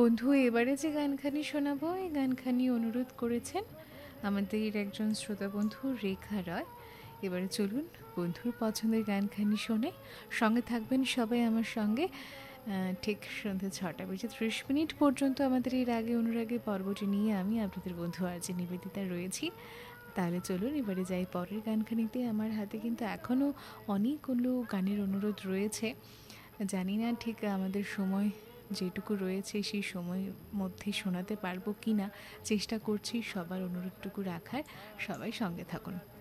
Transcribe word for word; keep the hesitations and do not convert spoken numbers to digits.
বন্ধু, এবারে যে গানখানি শোনাবো এই গানখানি অনুরোধ করেছেন আমাদের একজন শ্রোতা বন্ধু রেখা রয়। এবারে চলুন বন্ধুর পছন্দের গানখানি শোনে। সঙ্গে থাকবেন সবাই আমার সঙ্গে। আহ, ঠিক সন্ধ্যে ছটা বেজে ত্রিশ মিনিট পর্যন্ত আমাদের এই রাগে অনুরাগে পর্বটি নিয়ে আমি আপনাদের বন্ধু আর যে নিবেদিতা রয়েছি। তাহলে চলুন এবারে যাই পরের গানখানিতে। আমার হাতে কিন্তু এখনও অনেকগুলো গানের অনুরোধ রয়েছে। জানি না ঠিক আমাদের সময় যেটুকু রয়েছে সেই সময়ের মধ্যে শোনাতে পারবো কি না। চেষ্টা করছি সবার অনুরোধটুকু রাখার। সবাই সঙ্গে থাকুন।